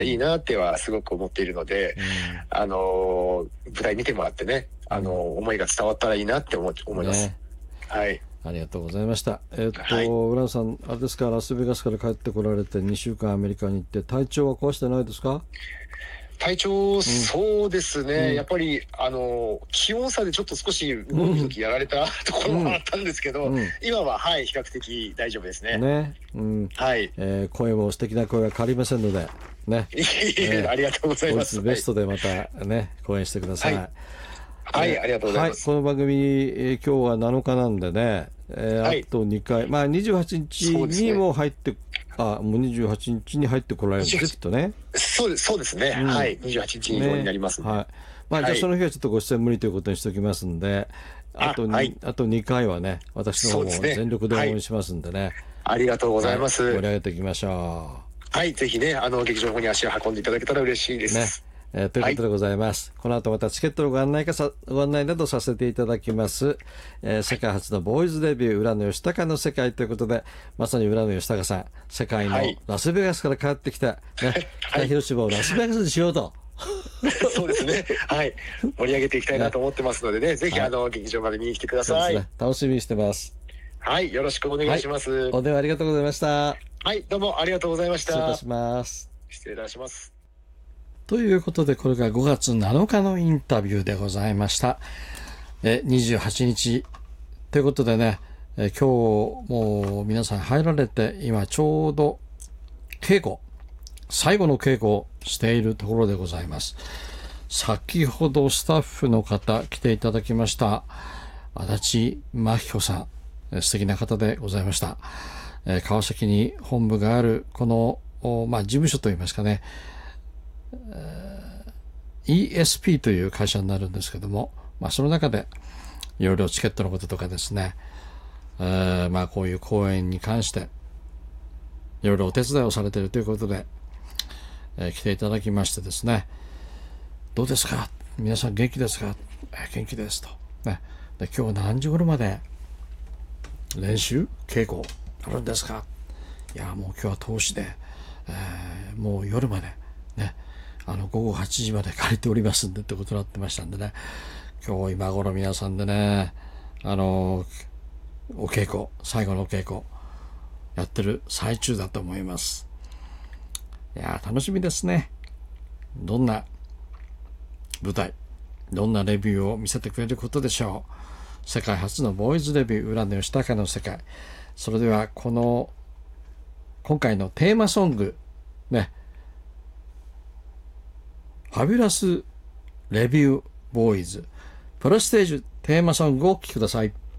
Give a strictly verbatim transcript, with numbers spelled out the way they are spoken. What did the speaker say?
いいなってはすごく思っているので、うん、あの舞台見てもらってね、あの、うん、思いが伝わったらいいなって思思います、ね、はい。 ありがとうございました。えー、っと、はい、浦野さん、あれですか、ラスベガスから帰ってこられてにしゅうかんアメリカに行って体調は壊してないですか？ 体調、うん、そうですね、うん、やっぱりあの気温差でちょっと少し動く時やられた、うん、ところもあったんですけど、うん、今ははい比較的大丈夫ですね。 ね、うん、 はい、 えー、声も素敵な声は変わりませんのでね。 えー、ありがとうございます。 ベストでまたね、公演してください。 はい、はい、ありがとうございます。 はい、この番組、えー、今日はなのかなんでね、えーはい、あとにかい、まあにじゅうはちにちにも入って、あ、もうにじゅうはちにちに入ってこられるんですきっとね。 そうです、そうですね。うん、はい、にじゅうはちにちになりますね。 はい。まあ、じゃあその日はちょっとご出演無理ということにしておきますんで、あと、はい、あとにかいはね、私の方も全力で応援しますんでね。はい、 ありがとうございます。 はい、盛り上げていきましょう。はい、ぜひね、あの劇場の方に足を運んでいただけたら嬉しいです。ね。 えー、ということでございます、はい、この後またチケットのご案内かさご案内などさせていただきます、えー、世界初のボーイズデビュー浦野義隆の世界ということで、まさに浦野義隆さん、世界のラスベガスから帰ってきた、ね、北広島をラスベガスにしようとそうですね、はい、盛り上げていきたいなと思ってますのでね、ね、ぜひあの、はい、劇場まで見に来てください。そうですね、 楽しみにしてます。 はい、よろしくお願いします。はい、 お電話ありがとうございました。 はい、どうもありがとうございました。 失礼いたします。 失礼いたします。 ということで、これがごがつなのかのインタビューでございました。えにじゅうはちにちということでね、え今日もう皆さん入られて、今ちょうど稽古、最後の稽古をしているところでございます。先ほどスタッフの方来ていただきました。足立真紀子さん、素敵な方でございました。えー、川崎に本部があるこの、まあ、事務所といいますかね、イーエスピー という会社になるんですけども、まあ、その中でいろいろチケットのこととかですね、えー、まあこういう公演に関していろいろお手伝いをされているということで、えー、来ていただきましてですね、どうですか皆さん元気ですか、えー、元気ですと、ね、で今日何時頃まで練習稽古あるんですか、いやもう今日は投資で、えー、もう夜までね、あのごごはちじまで借りておりますんでってことになってましたんでね、今日今頃皆さんでね、あのお稽古、最後のお稽古やってる最中だと思います。いや楽しみですね。どんな舞台、どんなレビューを見せてくれることでしょう。世界初のボーイズレビュー浦野義隆の世界。それではこの今回のテーマソングね、ファビュラスレビューボーイズプロステージテーマソングをお聴きください。